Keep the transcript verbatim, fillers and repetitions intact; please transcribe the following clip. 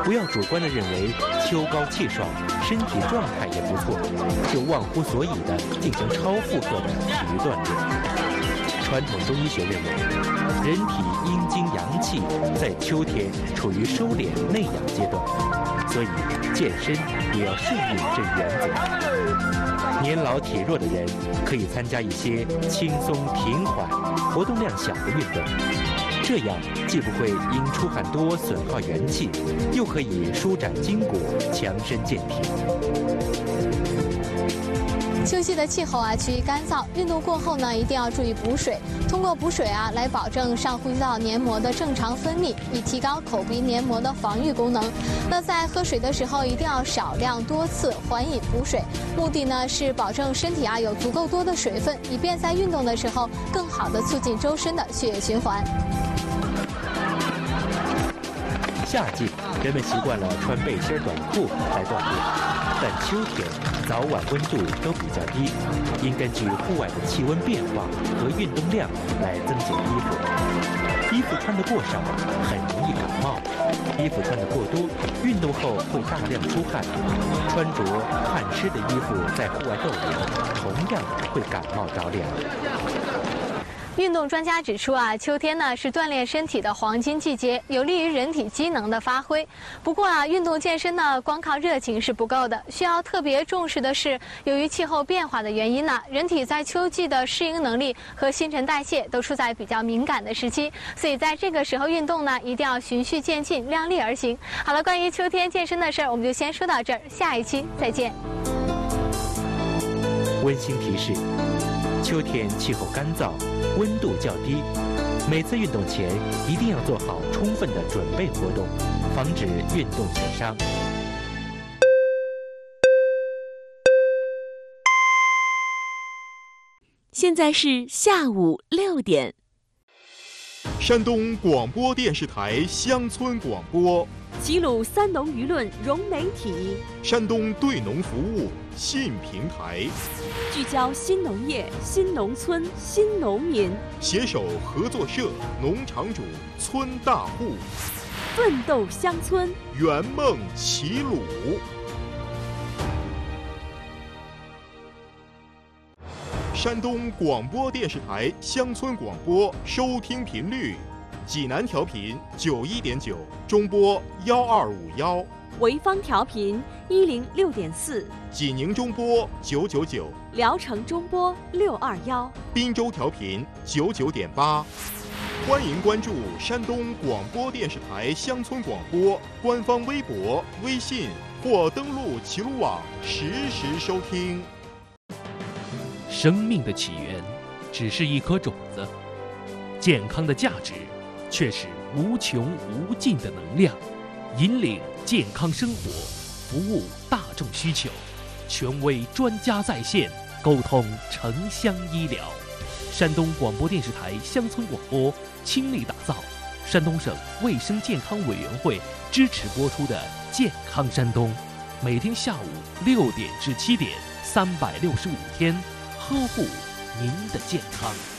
不要主观地认为秋高气爽，身体状态也不错，就忘乎所以地进行超负荷的体育锻炼。传统中医学认为，人体阴经阳气在秋天处于收敛内养阶段，所以健身也要顺应这原则。年老体弱的人可以参加一些轻松平缓、活动量小的运动，这样既不会因出汗多损耗元气，又可以舒展筋骨、强身健体。 秋季的气候啊趋于干燥，运动过后呢一定要注意补水，通过补水啊来保证上呼吸道黏膜的正常分泌，以提高口鼻黏膜的防御功能。那在喝水的时候一定要少量多次缓饮补水，目的呢是保证身体啊有足够多的水分，以便在运动的时候更好的促进周身的血液循环。 夏季人们习惯了穿背心短裤来锻炼，但秋天早晚温度都比较低，应根据户外的气温变化和运动量来增减衣服。衣服穿得过少很容易感冒，衣服穿得过多，运动后会大量出汗。穿着汗湿的衣服在户外逗留，同样会感冒着凉。 运动专家指出啊，秋天呢是锻炼身体的黄金季节，有利于人体机能的发挥。不过啊，运动健身呢，光靠热情是不够的，需要特别重视的是，由于气候变化的原因呢，人体在秋季的适应能力和新陈代谢都处在比较敏感的时期，所以在这个时候运动呢，一定要循序渐进，量力而行。好了，关于秋天健身的事儿，我们就先说到这儿，下一期再见。 温馨提示：秋天气候干燥，温度较低，每次运动前一定要做好充分的准备活动，防止运动损伤。 现在是下午六点。 山东广播电视台乡村广播， 齐鲁三农舆论融媒体， 山东对农服务信平台， 聚焦新农业、新农村、新农民， 携手合作社、农场主、村大户， 奋斗乡村， 圆梦齐鲁。山东广播电视台乡村广播收听频率：济南调频九一点九，中波幺二五幺； 潍坊调频一零六点四， 济宁中波九九九， 聊城中波六二幺， 滨州调频九九点八。欢迎关注山东广播电视台乡村广播官方微博、微信或登录齐鲁网实时收听。 生命的起源只是一颗种子，健康的价值却是无穷无尽的能量。引领健康生活，服务大众需求，权威专家在线，沟通城乡医疗。山东广播电视台乡村广播倾力打造山东省卫生健康委员会支持播出的《健康山东》，每天下午六点至七点，三百六十五天，呵护您的健康。